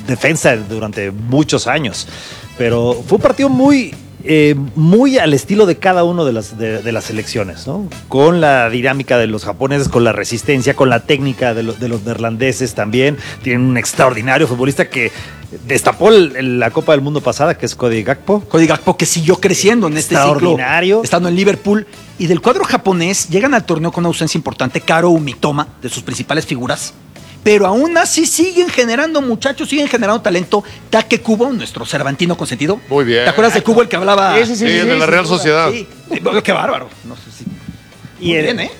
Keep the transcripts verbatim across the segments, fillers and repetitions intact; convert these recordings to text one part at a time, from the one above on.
defensa durante muchos años. Pero fue un partido muy... Eh, muy al estilo de cada uno de las, de, de las selecciones, ¿no? Con la dinámica de los japoneses, con la resistencia, con la técnica de, lo, de los neerlandeses también. Tienen un extraordinario futbolista que destapó el, el, la Copa del Mundo pasada, que es Cody Gakpo. Cody Gakpo, que siguió creciendo en este ciclo, estando en Liverpool. Y del cuadro japonés llegan al torneo con una ausencia importante, Karo Mitoma, de sus principales figuras. Pero aún así siguen generando muchachos, siguen generando talento. Take Kubo, nuestro cervantino consentido. Muy bien. ¿Te acuerdas de Kubo, el que hablaba? Sí, sí, sí, sí, sí, de la Real Sociedad. Sí, qué bárbaro. No sé si... Muy y bien, ¿eh?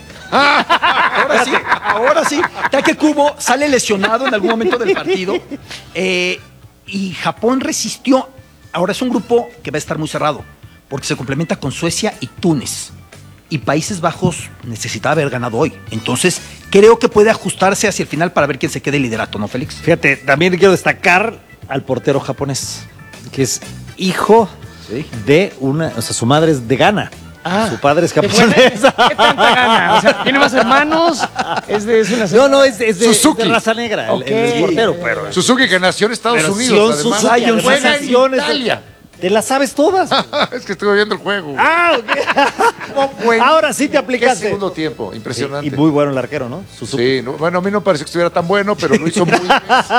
Ahora sí, ahora sí. Take Kubo sale lesionado en algún momento del partido. Eh, y Japón resistió. Ahora es un grupo que va a estar muy cerrado, porque se complementa con Suecia y Túnez. Y Países Bajos necesitaba haber ganado hoy. Entonces, creo que puede ajustarse hacia el final para ver quién se quede el liderato, ¿no, Félix? Fíjate, también quiero destacar al portero japonés, que es hijo sí. de una... O sea, su madre es de Ghana. Ah, su padre es japonés. ¿Qué tanta gana? O sea, ¿tiene más hermanos? Es de, es una... No, no, es, es, de, es de raza negra. Okay. El, el portero, pero... Suzuki, que nació en Estados pero Unidos, Sion además. Suzuki, además juega en Italia. ¿Te las sabes todas? Es que estuve viendo el juego. Ah, okay. Ahora sí te aplicaste. Qué segundo tiempo, impresionante. Y, y muy bueno el arquero, ¿no? Suzuki. Sí, no, bueno, a mí no pareció que estuviera tan bueno, pero lo hizo muy bien.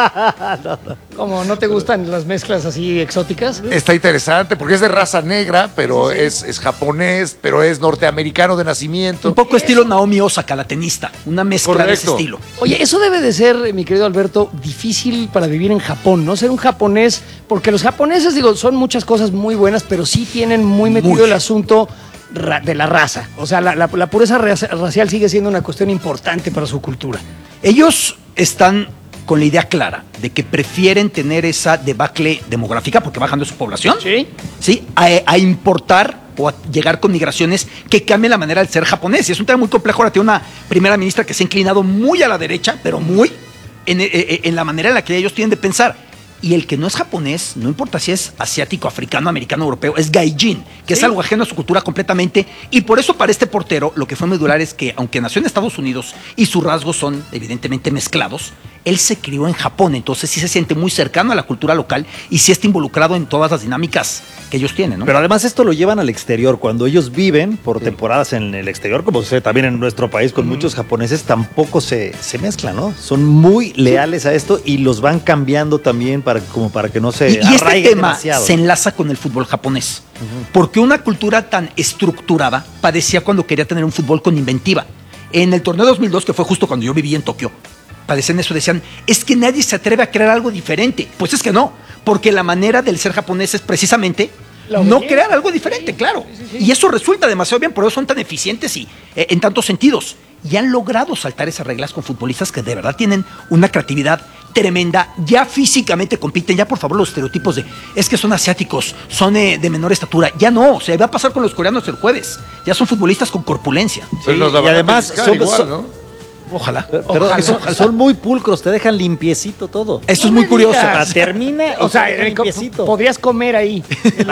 no, no. ¿Cómo? ¿No te gustan las mezclas así exóticas? Está interesante, porque es de raza negra, pero sí, sí. Es, es japonés, pero es norteamericano de nacimiento. Un poco estilo Naomi Osaka, la tenista. Una mezcla Correcto. de ese estilo. Oye, eso debe de ser, mi querido Alberto, difícil para vivir en Japón, ¿no? Ser un japonés, porque los japoneses, digo, son muchas cosas muy buenas, pero sí tienen muy metido Mucho. el asunto de la raza. O sea, la, la, la pureza racial sigue siendo una cuestión importante para su cultura. Ellos están con la idea clara de que prefieren tener esa debacle demográfica, porque bajando su población, sí, ¿sí? A, a importar o a llegar con migraciones que cambien la manera de ser japonés. Y es un tema muy complejo. Ahora tiene una primera ministra que se ha inclinado muy a la derecha, pero muy en, en, en la manera en la que ellos tienen de pensar. Y el que no es japonés, no importa si es asiático, africano, americano, europeo, es gaijin, que sí. es algo ajeno a su cultura completamente. Y por eso para este portero lo que fue medular es que, aunque nació en Estados Unidos y sus rasgos son evidentemente mezclados, él se crió en Japón, entonces sí se siente muy cercano a la cultura local y sí está involucrado en todas las dinámicas que ellos tienen, ¿no? Pero además esto lo llevan al exterior. Cuando ellos viven por sí. temporadas en el exterior, como sucede también en nuestro país con mm. muchos japoneses, tampoco se, se mezclan, ¿no? Son muy leales sí. a esto y los van cambiando también para, como para que no se y, y este tema demasiado. Se enlaza con el fútbol japonés, uh-huh. porque una cultura tan estructurada padecía cuando quería tener un fútbol con inventiva. En el torneo dos mil dos, que fue justo cuando yo viví en Tokio, padecían eso, decían, es que nadie se atreve a crear algo diferente. Pues es que no, porque la manera del ser japonés es precisamente no crear algo diferente, sí, claro. Sí, sí, sí. Y eso resulta demasiado bien, por eso son tan eficientes y eh, en tantos sentidos. Y han logrado saltar esas reglas con futbolistas que de verdad tienen una creatividad tremenda, ya físicamente compiten, ya por favor los estereotipos de, es que son asiáticos, son eh, de menor estatura, ya no, o sea, va a pasar con los coreanos el jueves, ya son futbolistas con corpulencia. Sí, y además son, igual, son, ¿no? Ojalá. Pero, ojalá, son, ojalá. son muy pulcros, te dejan limpiecito todo. Eso no es muy curioso. O sea, termina, o sea, limpiecito. Podrías comer ahí.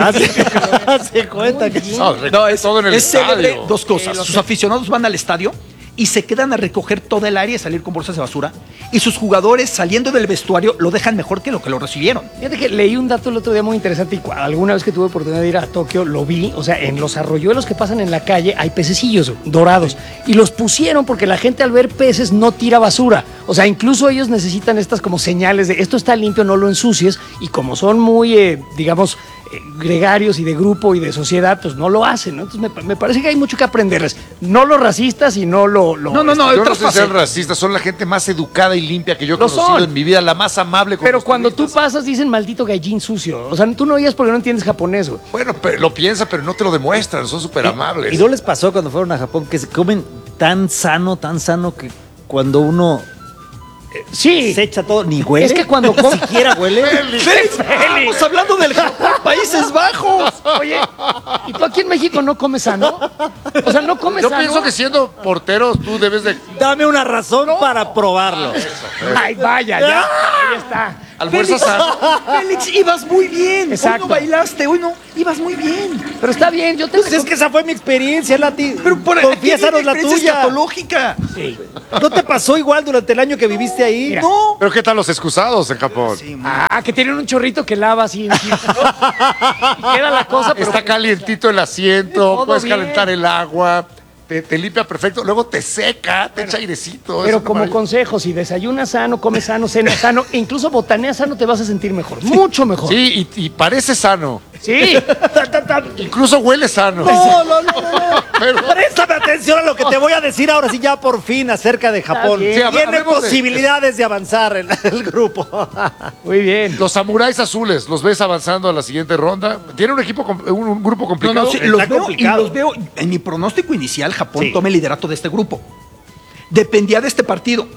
Hace cuenta que no, no, es todo en el es estadio. Célebre dos cosas. Sus aficionados van al estadio y se quedan a recoger toda el área y salir con bolsas de basura. Y sus jugadores, saliendo del vestuario, lo dejan mejor que lo que lo recibieron. Fíjate que leí un dato el otro día muy interesante y alguna vez que tuve oportunidad de ir a Tokio lo vi. O sea, en los arroyuelos que pasan en la calle hay pececillos dorados. Y los pusieron porque la gente al ver peces no tira basura. O sea, incluso ellos necesitan estas como señales de esto está limpio, no lo ensucies. Y como son muy, eh, digamos... gregarios y de grupo y de sociedad, pues no lo hacen, ¿no? Entonces me, me parece que hay mucho que aprenderles. No los racistas y no lo... lo no, no, no. Yo no sé si sean racistas, son la gente más educada y limpia que yo he conocido son. en mi vida, la más amable. Con pero cuando tú pasas dicen maldito gaijin sucio. O sea, tú no oías porque no entiendes japonés, güey. Bueno, pero lo piensa, pero no te lo demuestran, son súper amables. ¿Y no les pasó cuando fueron a Japón que se comen tan sano, tan sano que cuando uno... Sí. Se echa todo, ni huele. Es que cuando ni siquiera huele. Félix, Félix, estamos hablando del Japón, Países Bajos. Oye, ¿y tú aquí en México no comes sano? O sea, no comes Yo sano. Yo pienso que siendo portero tú debes de... Dame una razón no. para probarlo. Eso, eso. Ay, vaya, ya. Ahí está. Almuerza sano. Félix, ibas muy bien. Exacto. Hoy no bailaste, hoy no. Ibas muy bien. Pero está bien, yo te Pues es que esa fue mi experiencia, Lati. Pero por Confiésanos la tuya. Escatológica. Sí. ¿No te pasó igual durante el año que viviste ahí? Mira. No. Pero ¿qué tal los excusados en Japón? Sí, Ah, que tienen un chorrito que lava así encima. Y queda la cosa, pero Está calientito el asiento, Todo puedes bien. calentar el agua, te, te limpia perfecto, luego te seca, te echa airecito. Pero es una como maravilla. consejo, si desayunas sano, comes sano, cenas sano, e incluso botaneas sano, te vas a sentir mejor. Mucho mejor. Sí, y, y parece sano. Sí. Incluso huele sano. No, no, no, no, no. Pero- Préstame atención a lo que te voy a decir ahora sí ya por fin acerca de Japón. bien. Sí, hab- Tiene hablemos de- posibilidades de avanzar el, el grupo. Muy bien. Los samuráis azules, ¿los ves avanzando a la siguiente ronda? ¿Tiene un equipo, com- un, un grupo No, complicado? no, sí, Está los veo, y complicado. los veo. En mi pronóstico inicial, Japón Sí. toma el liderato de este grupo. Dependía de este partido.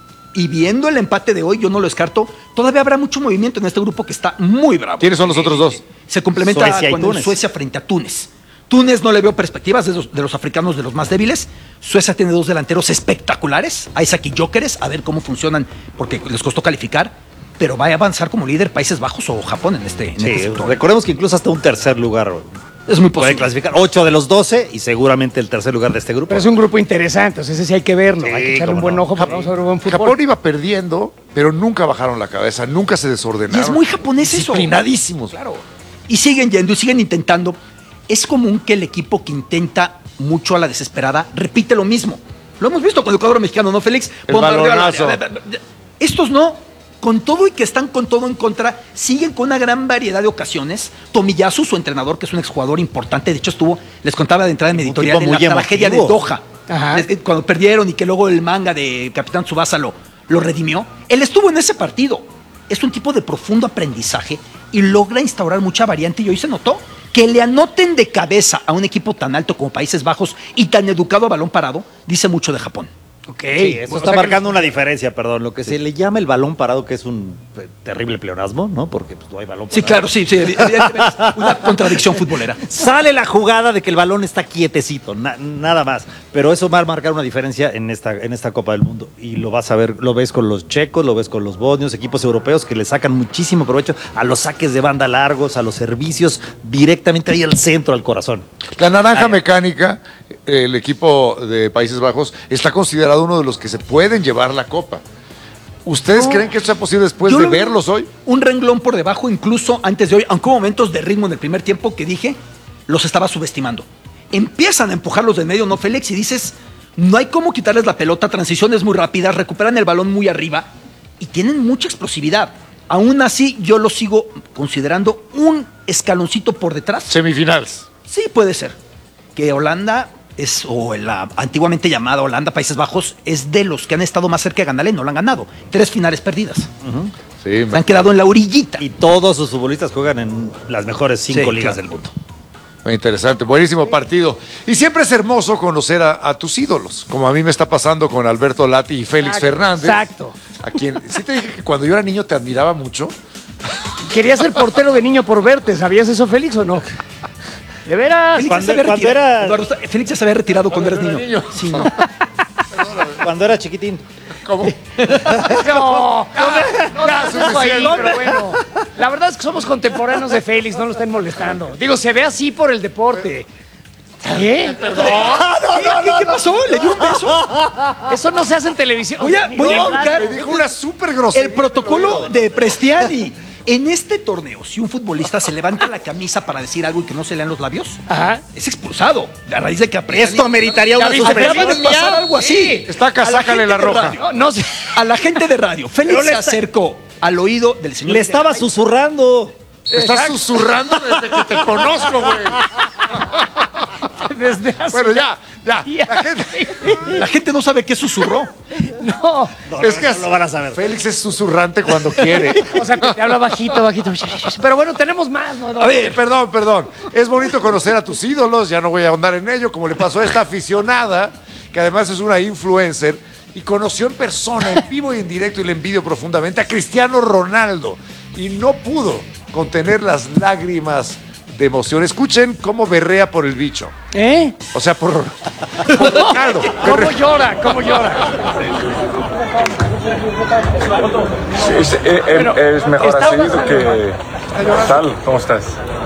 Y viendo el empate de hoy, yo no lo descarto. Todavía habrá mucho movimiento en este grupo que está muy bravo. ¿Quiénes son los otros dos? Se complementa Suecia y con el Túnez. Suecia frente a Túnez. Túnez no le veo perspectivas de los, de los africanos de los más débiles. Suecia tiene dos delanteros espectaculares, Isaac y Gyökeres, a ver cómo funcionan, porque les costó calificar. Pero va a avanzar como líder Países Bajos o Japón en este, en este Sí, sector. recordemos que incluso hasta un tercer lugar Es muy puede posible. clasificar. Ocho de los doce y seguramente el tercer lugar de este grupo. Pero es un grupo interesante, o sea, ese sí hay que verlo. Sí, hay que echarle un cómo buen no. ojo porque vamos a ver buen fútbol. Japón iba perdiendo, pero nunca bajaron la cabeza, nunca se desordenaron. Y es muy japonés eso. Disciplinadísimos. Claro. Y siguen yendo y siguen intentando. Es común que el equipo que intenta mucho a la desesperada repite lo mismo. Lo hemos visto con el cuadro mexicano, ¿no, Félix? El Bombardeo al balonazo. área. Estos no. Con todo y que están con todo en contra, siguen con una gran variedad de ocasiones. Tomiyasu, su entrenador, que es un exjugador importante, de hecho estuvo, les contaba de entrada en mi Un editorial, tipo en la muy tragedia de emotivo. Doha. Ajá. Les- Cuando perdieron y que luego el manga de Capitán Tsubasa lo, lo redimió. Él estuvo en ese partido. Es un tipo de profundo aprendizaje y logra instaurar mucha variante y hoy se notó. Que le anoten de cabeza a un equipo tan alto como Países Bajos y tan educado a balón parado, dice mucho de Japón. Ok. Sí, esto O está sea que- marcando una diferencia, perdón. Lo que se le llama el balón parado, que es un eh, terrible pleonasmo, ¿no? Porque pues, no hay balón parado. Sí, claro, sí, sí, evidentemente es una contradicción futbolera. Sale la jugada de que el balón está quietecito, na- nada más. Pero eso va a marcar una diferencia en esta, en esta Copa del Mundo. Y lo vas a ver, lo ves con los checos, lo ves con los bosnios, equipos europeos que le sacan muchísimo provecho a los saques de banda largos, a los servicios directamente ahí al centro, al corazón. La naranja mecánica, el equipo de Países Bajos, está considerado uno de los que se pueden llevar la copa. ¿Ustedes creen que esto sea posible después Yo de lo veo verlos hoy? Un renglón por debajo, incluso antes de hoy, aunque hubo momentos de ritmo en el primer tiempo que dije, los estaba subestimando. Empiezan a empujarlos del medio, ¿no, Félix? Y dices, no hay cómo quitarles la pelota, transiciones muy rápidas, recuperan el balón muy arriba y tienen mucha explosividad. Aún así, yo lo sigo considerando un escaloncito por detrás. Semifinales. Sí, puede ser. Que Holanda es, o la antiguamente llamada Holanda, Países Bajos, es de los que han estado más cerca de ganarle, no la han ganado. Tres finales perdidas. Sí, Se han quedado en la orillita. Y todos sus futbolistas juegan en las mejores cinco Sí, ligas claro. del mundo. muy interesante, buenísimo partido. Y siempre es hermoso conocer a, a tus ídolos, como a mí me está pasando con Alberto Lati y Félix Exacto, Fernández. exacto. A quien, sí te dije que cuando yo era niño te admiraba mucho. Quería ser portero de niño por verte, ¿sabías eso, Félix, o no? De veras. Félix Cuando- ya se había cuando retirado. era- Eduardo, Félix ya se había retirado cuando eras Cuando niño. era niño. Sí, no. Cuando era chiquitín. ¿Cómo? No, no, no, Ya, no, no, ahí, suficiente. pero bueno. La verdad es que somos contemporáneos de Félix, no lo estén molestando. Digo, se ve así por el deporte. ¿Qué? Perdón. ¿Qué, qué- qué pasó? ¿Le dio un beso? Eso no se hace en televisión. Voy a, voy a No, buscar Me dijo una súper grosería. el protocolo de Prestiani. En este torneo, si un futbolista se levanta la camisa para decir algo y que no se lean los labios, Ajá. es expulsado. A raíz de que a Prestiani- Esto ameritaría ¿Ya una viste? Acaba de suspensión. pasar algo así. Está acá, A la sácale gente la de roja. radio. No, no sé. A la gente de radio. Félix Pero le se está- acercó al oído del señor. Le estaba susurrando. Estás susurrando desde que te conozco, güey. Desde hace... Bueno, ya, ya. Ya. La gente- La gente no sabe qué susurró. No. No, es no, que eso lo van a saber. Félix es susurrante cuando quiere. O sea, que te habla bajito, bajito. Pero bueno, tenemos más, ¿no? A ver, perdón, perdón. Es bonito conocer a tus ídolos, ya no voy a ahondar en ello, como le pasó a esta aficionada, que además es una influencer, y conoció en persona, en vivo y en directo, y le envidio profundamente, a Cristiano Ronaldo. Y no pudo contener las lágrimas de emoción. Escuchen cómo berrea por el bicho. ¿Eh? O sea, por, por Ronaldo. ¿Cómo llora? ¿Cómo llora? Sí, es, es- Bueno, es mejor está así avanzando. que... ¿Qué tal? ¿Cómo estás?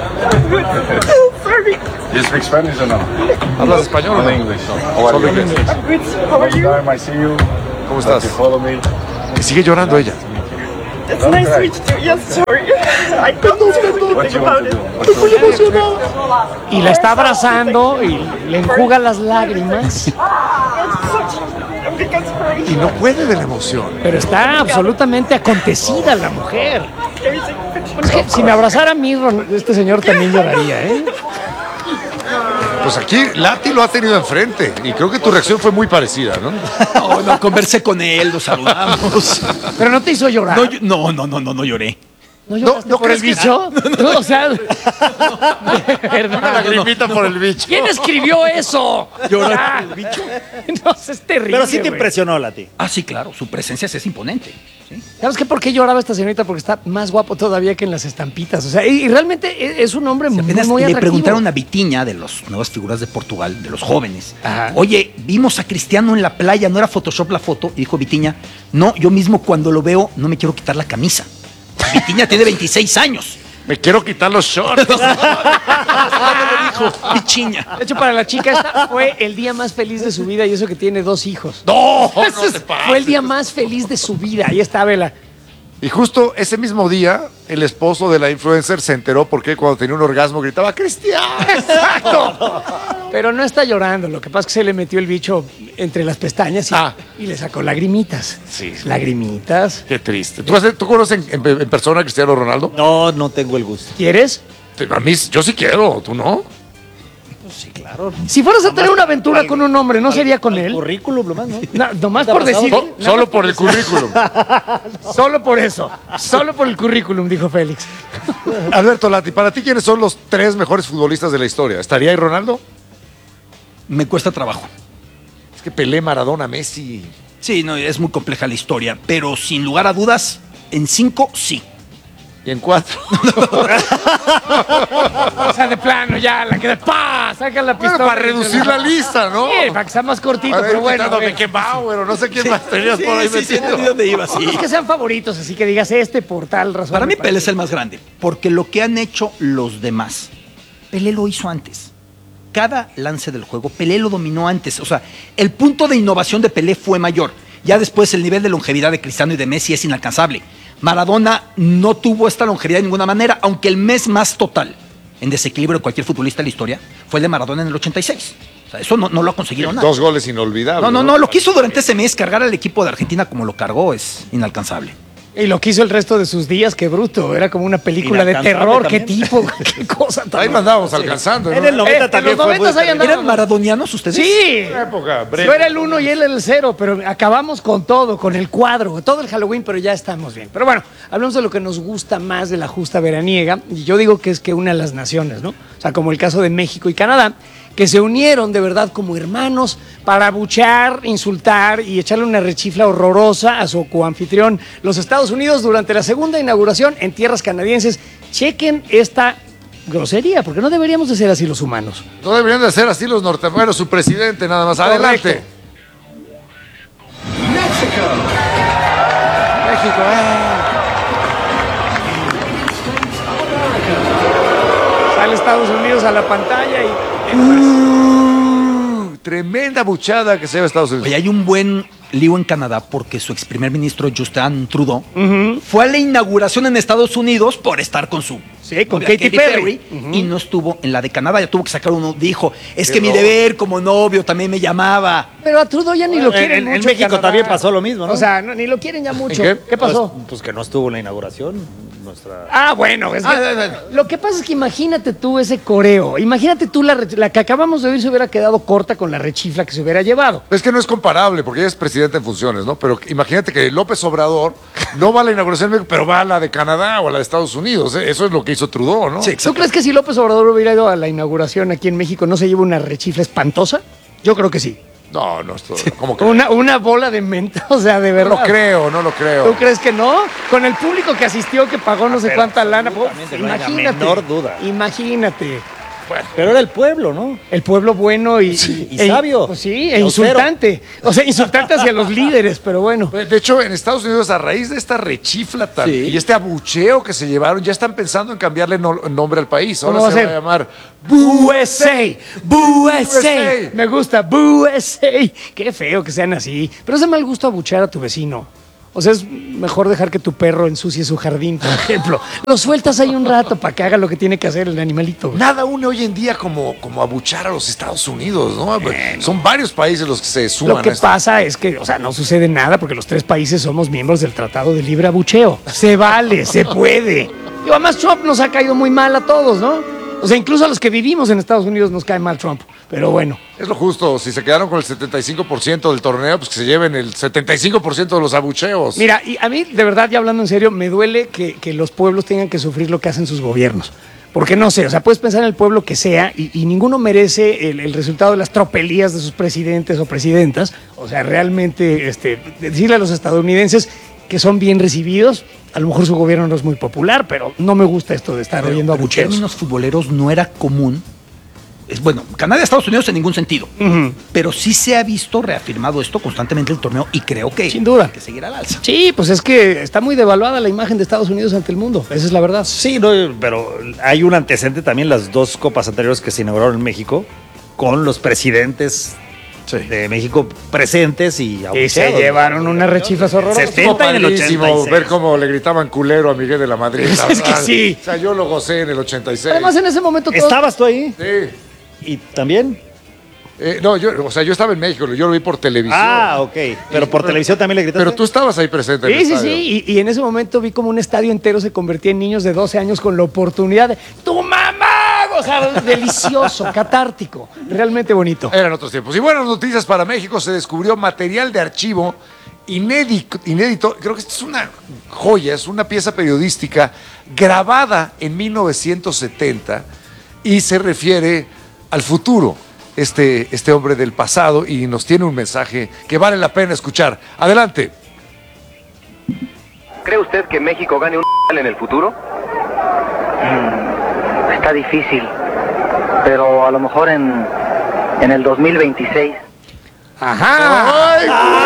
You speak Spanish or no? ¿Hablas español o Only no? English. How are Solo you? inglés. Long time I see you. ¿Cómo estás? You follow me. Que sigue llorando ella. It's nice to meet you. Yes, sorry. I don't know What anything you want about to it. do? What you want to do? Y la está abrazando y le enjuga las lágrimas, Because crazy. Y no puede de la emoción. pero está absolutamente acontecida la mujer. Everything. Bueno, es que si me abrazara a mí, Ron- este señor también lloraría, ¿eh? Pues aquí Lati lo ha tenido enfrente y creo que tu reacción fue muy parecida, ¿no? No, no, conversé con él, lo saludamos. Pero no te hizo llorar. No, yo- no, no, no, no, no lloré. ¿No lloraste no por el crees que- bicho? No, o sea, de verdad. Una lagrimita por el bicho. ¿Quién escribió eso? ¿Llorar Ya. por el bicho? No, es terrible. Pero sí te güey. impresionó, Lati. Ah, sí, claro, su presencia sí es imponente. ¿sí? ¿Sabes qué? ¿Por qué lloraba esta señorita? Porque está más guapo todavía que en las estampitas. O sea, y, y realmente es, es un hombre muy, Apenas muy le atractivo. preguntaron a Vitiña, de las nuevas figuras de Portugal, de los jóvenes, Ajá. oye, vimos a Cristiano en la playa, ¿no era Photoshop la foto? Y dijo Vitiña, no, yo mismo cuando lo veo no me quiero quitar la camisa. Vitiña tiene veintiséis años. Me quiero quitar los shorts. Dijo Vitiña. De hecho, para la chica esta fue el día más feliz de su vida y eso que tiene dos hijos. No, no Ese es- te pases. fue el día más feliz de su vida. Ahí está, Vela. Y justo ese mismo día, el esposo de la influencer se enteró porque cuando tenía un orgasmo gritaba ¡Cristiano! ¡Exacto! Pero no está llorando. Lo que pasa es que se le metió el bicho entre las pestañas y, Ah. y le sacó lagrimitas. Sí, sí. Lagrimitas. Qué triste. ¿Tú, has- tú conoces en, en- en persona a Cristiano Ronaldo? No, no tengo el gusto. ¿Quieres? A mí, yo sí quiero, ¿tú no? Sí, claro. Si fueras a tener una aventura con un hombre, ¿no sería con él? Currículum, nomás, ¿no? No, nomás ¿Te ha por pasado? decir. So- solo por el currículum. Solo por eso. Solo por el currículum, dijo Félix. Alberto Lati, para ti, ¿quiénes son los tres mejores futbolistas de la historia? ¿Estaría ahí Ronaldo? Me cuesta trabajo. Es que Pelé, Maradona, Messi. Sí, no, es muy compleja la historia, pero sin lugar a dudas, en cinco, sí. Y en cuatro. O sea, de plano, ya, la que de ¡pa! Saca la Bueno, pistola. para reducir la lista, ¿no? Sí, para que sea más cortito, A ver, pero bueno. quitando a ver. Beckenbauer, o no sé quién más tenías por ahí metido. dónde iba, sí. Es que sean favoritos, así que digas este por tal razón. Para me mí Pelé es parece. el más grande, porque lo que han hecho los demás, Pelé lo hizo antes. Cada lance del juego, Pelé lo dominó antes. O sea, el punto de innovación de Pelé fue mayor. Ya después el nivel de longevidad de Cristiano y de Messi es inalcanzable. Maradona no tuvo esta longevidad de ninguna manera, aunque el mes más total en desequilibrio de cualquier futbolista de la historia fue el de Maradona en el ochenta y seis. O sea, eso no, no lo ha conseguido nadie. Dos goles inolvidables. No, no, no, lo que hizo durante ese mes cargar al equipo de Argentina como lo cargó es inalcanzable. Y lo que hizo el resto de sus días, qué bruto. Era como una película de Inalcanzable terror. Qué también. tipo, qué cosa tan. Ahí lo andábamos alcanzando. ¿no? En el noventa Eh, también en los fue muy noventas ahí andaba. ¿Eran maradonianos ustedes? Sí. Una época breve. Yo era el uno y él el cero, pero acabamos con todo, con el cuadro, todo el Halloween, pero ya estamos bien. Pero bueno, hablamos de lo que nos gusta más de la justa veraniega, y yo digo que es que una de las naciones, ¿no? O sea, como el caso de México y Canadá, que se unieron de verdad como hermanos para abuchear, insultar y echarle una rechifla horrorosa a su coanfitrión, los Estados Unidos, durante la segunda inauguración en tierras canadienses. Chequen esta grosería, porque no deberíamos de ser así los humanos. No deberían de ser así los norteamericanos, su presidente nada más. Adelante. Correcto. México, eh. Sale Estados Unidos a la pantalla y. Uh, tremenda buchada que se lleva Estados Unidos. Oye, hay un buen lío en Canadá porque su ex primer ministro Justin Trudeau fue a la inauguración en Estados Unidos por estar con su Sí, con novia, Katy Perry. y no estuvo en la de Canadá. Ya tuvo que sacar uno. Dijo, es Qué que mi horror. deber como novio también me llamaba. Pero a Trudeau ya ni lo En- quieren en- en mucho. México Canadá. también pasó lo mismo, ¿no? O sea, no, ni lo quieren ya mucho. ¿En ¿Qué? qué? pasó? Pues, pues que no estuvo en la inauguración. Nuestra... Ah, bueno, es que Ah, ah, ah. lo que pasa es que imagínate tú ese coreo, imagínate tú la, re- la que acabamos de oír se hubiera quedado corta con la rechifla que se hubiera llevado. Es que no es comparable, porque ella es presidenta en funciones, ¿no? Pero imagínate que López Obrador no va a la inauguración de México, pero va a la de Canadá o a la de Estados Unidos. ¿eh? Eso es lo que hizo Trudeau, ¿no? Sí, ¿Tú crees que si López Obrador hubiera ido a la inauguración aquí en México no se lleva una rechifla espantosa? Yo creo que sí. No, no, esto, ¿cómo que? Una, una bola de menta, o sea, de No verdad. lo creo, no lo ¿Tú creo. crees que no? Con el público que asistió, que pagó no sé pero cuánta lana. pues, absolutamente, no hay la imagínate. menor duda. Imagínate. Bueno. Pero era el pueblo, ¿no? El pueblo bueno y, Sí, y e- sabio. pues sí, Y e austero. insultante. O sea, insultante hacia los líderes, pero bueno. De hecho, en Estados Unidos, a raíz de esta rechifla tan- Sí. y este abucheo que se llevaron, ya están pensando en cambiarle no- nombre al país. Ahora ¿Cómo se va a va a ser? llamar U S A, U S U S A. A. Me gusta, U S A. Qué feo que sean así. Pero es de mal gusto abuchear a tu vecino. O sea, es mejor dejar que tu perro ensucie su jardín, por ejemplo. Lo sueltas ahí un rato para que haga lo que tiene que hacer el animalito. güey. Nada une hoy en día como, como abuchar a los Estados Unidos, ¿no? Son varios países los que se suman Lo que a esto. pasa es que, o sea, no sucede nada porque los tres países somos miembros del Tratado de Libre Abucheo. Se vale, se puede. Y además Trump nos ha caído muy mal a todos, ¿no? O sea, incluso a los que vivimos en Estados Unidos nos cae mal Trump. Pero bueno. Es lo justo. Si se quedaron con el setenta y cinco por ciento del torneo, pues que se lleven el setenta y cinco por ciento de los abucheos. Mira, y a mí, de verdad, ya hablando en serio, me duele que, que los pueblos tengan que sufrir lo que hacen sus gobiernos. Porque no sé, o sea, puedes pensar en el pueblo que sea y, y ninguno merece el, el resultado de las tropelías de sus presidentes o presidentas. O sea, realmente este, decirle a los estadounidenses que son bien recibidos. A lo mejor su gobierno no es muy popular, pero no me gusta esto de estar Pero- oyendo pero en abucheos. términos futboleros no era común. Es, bueno, Canadá, Estados Unidos en ningún sentido. Ujú. Pero sí se ha visto reafirmado esto constantemente en el torneo y creo que Sin duda. hay que seguir al alza. Sí, pues es que está muy devaluada la imagen de Estados Unidos ante el mundo. Esa es la verdad. Sí, no, pero hay un antecedente también, las dos copas anteriores que se inauguraron en México, con los presidentes de México presentes y Y se abucheados. llevaron unas rechifas horrorosas. setenta Estuvo en el padrísimo ochenta y seis. ver cómo le gritaban culero a Miguel de la Madrid. la Es que verdad. sí. O sea, yo lo gocé en el ochenta y seis. Además, en ese momento todos- ¿Estabas tú ahí? Sí. ¿Y también? Eh, no, yo, o sea, yo estaba en México, yo lo vi por televisión. Ah, ok. Pero por televisión también le gritaste. Pero tú estabas ahí presente en el Sí, sí, estadio. sí. Y, y en ese momento vi como un estadio entero se convertía en niños de doce años con la oportunidad de ¡tu mamá! O sea, delicioso, catártico. Realmente bonito. Eran otros tiempos. Y buenas noticias para México, se descubrió material de archivo inédito, inédito. Creo que esta es una joya, es una pieza periodística grabada en mil novecientos setenta y se refiere al futuro. Este, este hombre del pasado y nos tiene un mensaje que vale la pena escuchar. Adelante. ¿Cree usted que México gane un en el futuro? Está difícil, pero a lo mejor en, en el dos mil veintiséis. Ajá.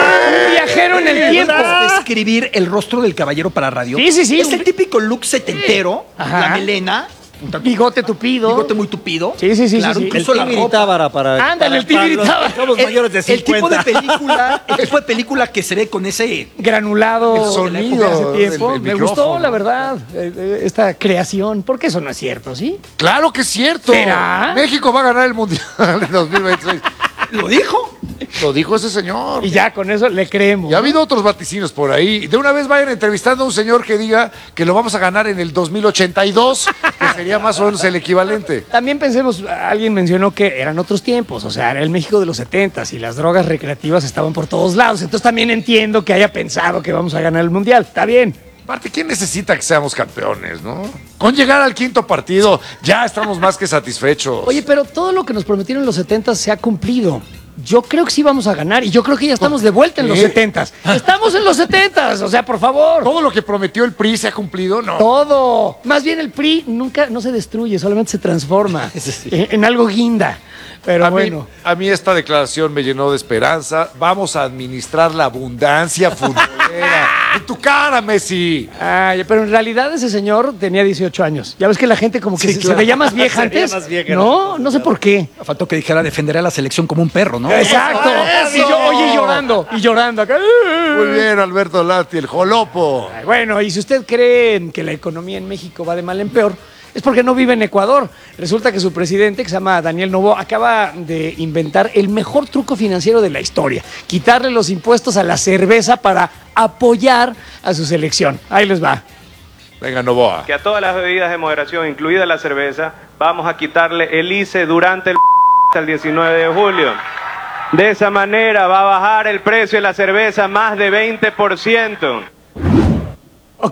Un viajero en el tiempo. ¿Puedes describir el rostro del caballero para radio? Sí, sí, sí. Es el típico look setentero, Ajá. la melena, un tanto- Bigote tupido. bigote muy tupido. Sí, sí, sí, Claro, sí, sí. incluso la Tigre ropa. Tábara para. Ándale, el para- Tigre para los Tábara. que somos El- mayores de el tipo de cincuenta. película, el tipo de película que se ve con ese Granulado. El de la sonido, época de hace tiempo. el- el Me micrófono. gustó, la verdad, eh, eh, esta creación. Porque eso no es cierto, ¿sí? Claro que es cierto. ¿Será? México va a ganar el Mundial en dos mil veintiséis. lo dijo. Lo dijo ese señor. Y ya con eso le creemos. Y ha habido otros vaticinios por ahí. De una vez vayan entrevistando a un señor que diga que lo vamos a ganar en el dos mil ochenta y dos, que sería más o menos el equivalente. También pensemos, alguien mencionó que eran otros tiempos, o sea, era el México de los setentas y las drogas recreativas estaban por todos lados. Entonces también entiendo que haya pensado que vamos a ganar el Mundial. Está bien. Aparte, ¿quién necesita que seamos campeones, no? Con llegar al quinto partido ya estamos más que satisfechos. Oye, pero todo lo que nos prometieron en los setentas se ha cumplido. Yo creo que sí vamos a ganar y yo creo que ya estamos de vuelta en los ¿Qué? setentas. Estamos en los setentas, o sea, por favor. ¿Todo lo que prometió el P R I se ha cumplido? No. Todo. Más bien el P R I nunca no se destruye, solamente se transforma en, en algo guinda. Pero a, bueno. mí, a mí esta declaración me llenó de esperanza. Vamos a administrar la abundancia futbolera. ¡En tu cara, Messi! Ay, pero en realidad ese señor tenía dieciocho años. Ya ves que la gente como que Sí, se, claro. se veía más vieja Se veía antes. más vieja, no, no sé por qué. Faltó que dijera defender a la selección como un perro, ¿no? Exacto. ¡Eso! Y yo, oye, llorando, y llorando acá. Muy bien, Alberto Lati, el jolopo. Ay, bueno, y si usted cree que la economía en México va de mal en peor, es porque no vive en Ecuador. Resulta que su presidente, que se llama Daniel Noboa, acaba de inventar el mejor truco financiero de la historia: quitarle los impuestos a la cerveza para apoyar a su selección. Ahí les va. Venga, Novoa. Que a todas las bebidas de moderación, incluida la cerveza, vamos a quitarle el I C E durante el hasta el diecinueve de julio. De esa manera va a bajar el precio de la cerveza más de veinte por ciento. Ok.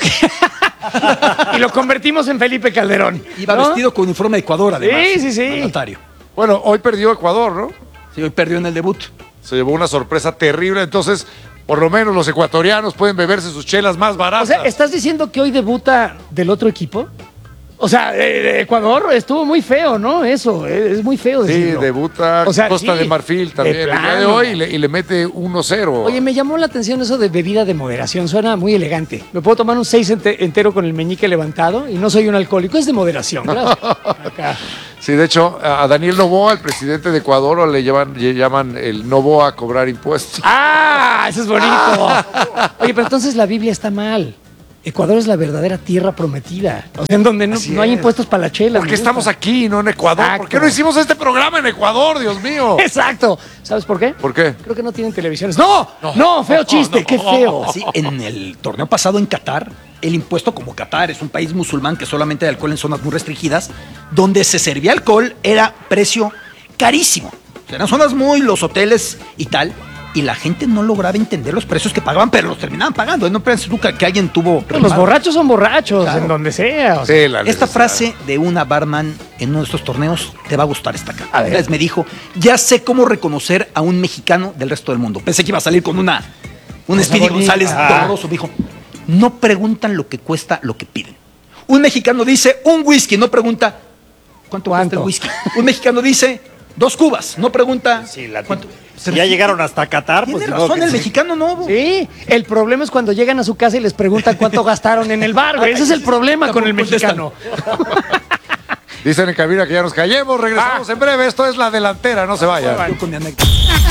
Y lo convertimos en Felipe Calderón. Iba ¿no? vestido con uniforme de Ecuador, además. Sí, sí, sí. Mandatario. Bueno, hoy perdió Ecuador, ¿no? Sí, hoy perdió en el debut. Se llevó una sorpresa terrible, entonces por lo menos los ecuatorianos pueden beberse sus chelas más O baratas. sea, ¿estás diciendo que hoy debuta del otro equipo? O sea, eh, Ecuador estuvo muy feo, ¿no? Eso, eh, es muy feo Sí, decirlo. debuta O sea, Costa sí, de Marfil también de el día de plano. hoy y le, y le mete uno cero. Oye, me llamó la atención eso de bebida de moderación, suena muy elegante. Me puedo tomar un seis ente- entero con el meñique levantado y no soy un alcohólico, es de moderación, ¿verdad? Acá. Sí, de hecho, a Daniel Noboa, el presidente de Ecuador, le llaman, le llaman el Noboa a cobrar impuestos. ¡Ah! Eso es bonito. Oye, pero entonces la Biblia está mal. Ecuador es la verdadera tierra prometida. O sea, en donde no, Así no hay es. impuestos para la chela. ¿Por qué me estamos gusta. aquí, no en Ecuador? Exacto. ¿Por qué no hicimos este programa en Ecuador, Dios mío? Exacto. ¿Sabes por qué? ¿Por qué? Creo que no tienen televisiones. ¡No! ¡No! ¡Feo chiste! ¡Qué feo! Sí, en el torneo pasado en Qatar, el impuesto, como Qatar es un país musulmán que solamente hay alcohol en zonas muy restringidas, donde se servía alcohol era precio carísimo. O sea, eran zonas muy, los hoteles y tal, y la gente no lograba entender los precios que pagaban, pero los terminaban pagando. No pienses nunca que alguien tuvo... Pues los borrachos son borrachos, Claro. en donde sea. O sea. Sí, la Esta necesidad. frase de una barman en uno de estos torneos te va a gustar esta acá. A ver. Entonces me dijo, ya sé cómo reconocer a un mexicano del resto del mundo. Pensé que iba a salir con una un Cosa Speedy bonita. González Ah. doloroso. Me dijo, no preguntan lo que cuesta lo que piden. Un mexicano dice un whisky, no pregunta cuánto, cuesta ¿Cuánto? el whisky. Un mexicano dice dos cubas, no pregunta Sí, la- cuánto. Si ya llegaron hasta Qatar, Tiene pues ni modo razón, que el sí. mexicano no. Sí, el problema es cuando llegan a su casa y les preguntan cuánto gastaron en el bar, güey. Ese es el problema con el mexicano. Dicen en cabina que ya nos callemos, regresamos en breve. Esto es La Delantera, no se vayan. Yo con mi anécdota.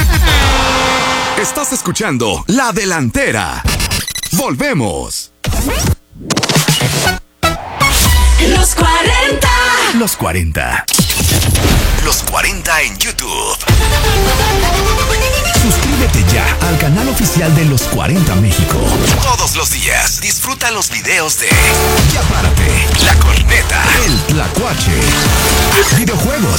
Estás escuchando La Delantera. Volvemos. Los cuarenta. Los cuarenta. Los cuarenta en YouTube. Suscríbete ya al canal oficial de Los cuarenta México. Todos los días disfruta los videos de Ya Párate, La Corneta, El Tlacuache, videojuegos.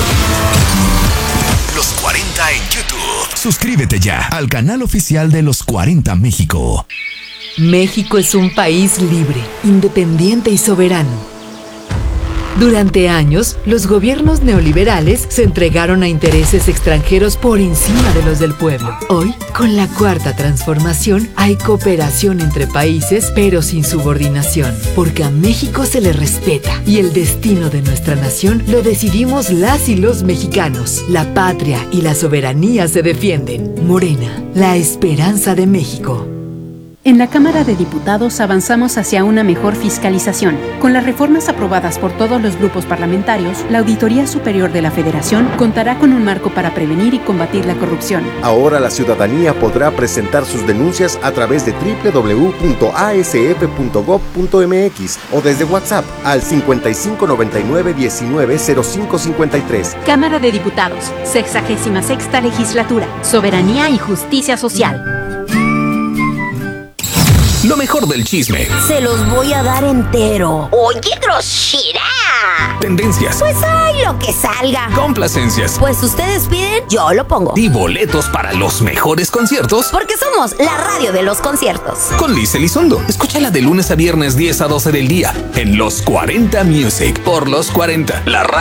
Los cuarenta en YouTube. Suscríbete ya al canal oficial de Los cuarenta México. México es un país libre, independiente y soberano. Durante años, los gobiernos neoliberales se entregaron a intereses extranjeros por encima de los del pueblo. Hoy, con la cuarta transformación, hay cooperación entre países, pero sin subordinación, porque a México se le respeta y el destino de nuestra nación lo decidimos las y los mexicanos. La patria y la soberanía se defienden. Morena, la esperanza de México. En la Cámara de Diputados avanzamos hacia una mejor fiscalización. Con las reformas aprobadas por todos los grupos parlamentarios, la Auditoría Superior de la Federación contará con un marco para prevenir y combatir la corrupción. Ahora la ciudadanía podrá presentar sus denuncias a través de doble u doble u doble u punto a s f punto gob punto m x o desde WhatsApp al cincuenta y cinco noventa y nueve diecinueve cero cinco cincuenta y tres. Cámara de Diputados, sexagésima sexta legislatura. Soberanía y justicia social. Lo mejor del chisme, Se los voy a dar entero. ¡Oye, grosera! tendencias, Pues hay lo que salga. complacencias Pues ustedes piden, yo lo pongo. y boletos para los mejores conciertos Porque somos la radio de los conciertos. con Liz Elizondo. Escúchala de lunes a viernes diez a doce del día en Los cuarenta Music por Los cuarenta, la radio.